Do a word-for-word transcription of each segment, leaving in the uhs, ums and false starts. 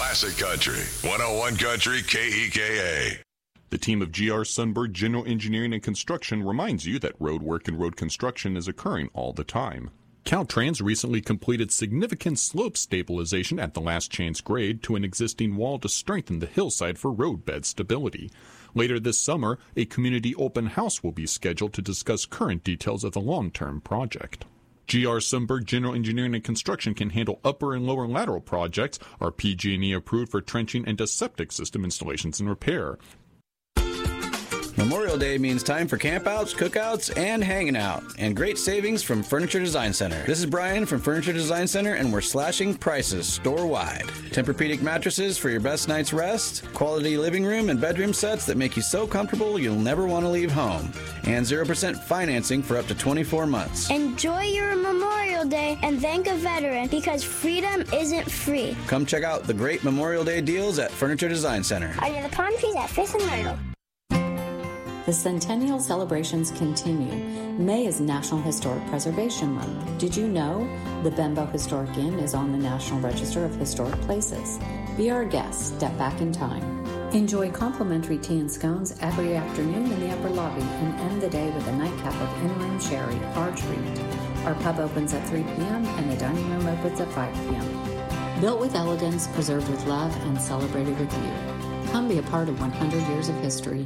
Classic Country, one oh one Country K E K A. The team of G R Sundberg General Engineering and Construction reminds you that road work and road construction is occurring all the time. Caltrans recently completed significant slope stabilization at the last chance grade to an existing wall to strengthen the hillside for roadbed stability. Later this summer, a community open house will be scheduled to discuss current details of the long-term project. G R Sundberg General Engineering and Construction can handle upper and lower lateral projects, are P G and E approved for trenching and septic system installations and repair. Memorial Day means time for campouts, cookouts, and hanging out, and great savings from Furniture Design Center. This is Brian from Furniture Design Center, and we're slashing prices store-wide. Tempur-Pedic mattresses for your best night's rest, quality living room and bedroom sets that make you so comfortable you'll never want to leave home, and zero percent financing for up to twenty-four months. Enjoy your Memorial Day and thank a veteran, because freedom isn't free. Come check out the great Memorial Day deals at Furniture Design Center. Under the palm trees at Fifth and Myrtle. The centennial celebrations continue. May is National Historic Preservation Month. Did you know the Benbow Historic Inn is on the National Register of Historic Places? Be our guest. Step back in time. Enjoy complimentary tea and scones every afternoon in the upper lobby and end the day with a nightcap of in-room sherry, our treat. Our pub opens at three p.m. and the dining room opens at five p.m. Built with elegance, preserved with love, and celebrated with you. Come be a part of one hundred years of history.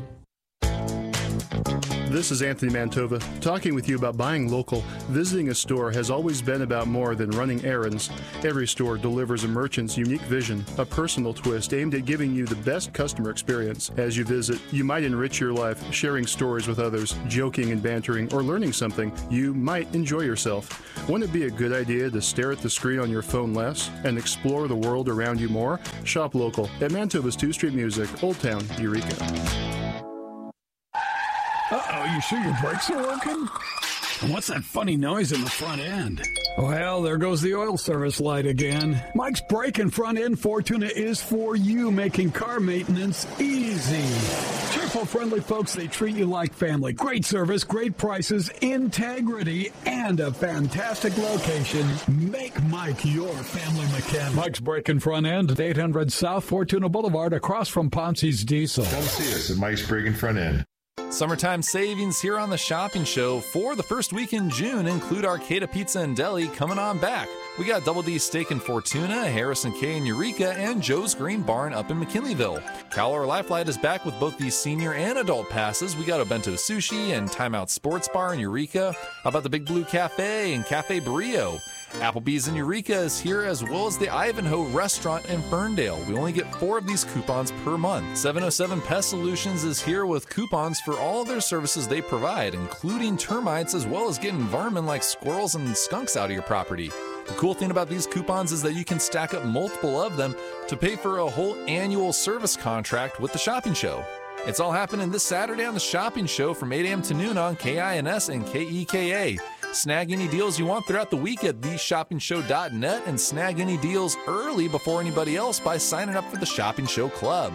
This is Anthony Mantova, talking with you about buying local. Visiting a store has always been about more than running errands. Every store delivers a merchant's unique vision, a personal twist aimed at giving you the best customer experience. As you visit, you might enrich your life, sharing stories with others, joking and bantering, or learning something. You might enjoy yourself. Wouldn't it be a good idea to stare at the screen on your phone less and explore the world around you more? Shop local at Mantova's two Street Music, Old Town, Eureka. Uh-oh, you sure your brakes are working? And what's that funny noise in the front end? Well, there goes the oil service light again. Mike's Brake and Front End Fortuna is for you, making car maintenance easy. Cheerful, friendly folks, they treat you like family. Great service, great prices, integrity, and a fantastic location. Make Mike your family mechanic. Mike's Brake and Front End at eight hundred South Fortuna Boulevard, across from Ponce's Diesel. Come see us at Mike's Brake and Front End. Summertime savings here on the Shopping Show for the first week in June include Arcata Pizza and Deli coming on back. We got Double D Steak and Fortuna, Harrison K and Eureka, and Joe's Green Barn up in McKinleyville. Calor Lifelight is back with both the senior and adult passes. We got Obento Sushi and Timeout Sports Bar in Eureka. How about the Big Blue Cafe and Cafe Barrio? Applebee's in Eureka is here, as well as the Ivanhoe Restaurant in Ferndale. We only get four of these coupons per month. seven oh seven Pest Solutions is here with coupons for all of their services they provide, including termites, as well as getting vermin like squirrels and skunks out of your property. The cool thing about these coupons is that you can stack up multiple of them to pay for a whole annual service contract with the Shopping Show. It's all happening this Saturday on the Shopping Show from eight a.m. to noon on K I N S and K E K A. Snag any deals you want throughout the week at the shopping show dot net and snag any deals early before anybody else by signing up for the Shopping Show Club.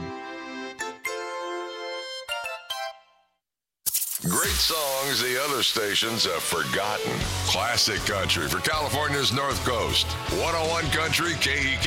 Great songs the other stations have forgotten. Classic Country for California's North Coast. one oh one Country K E K A.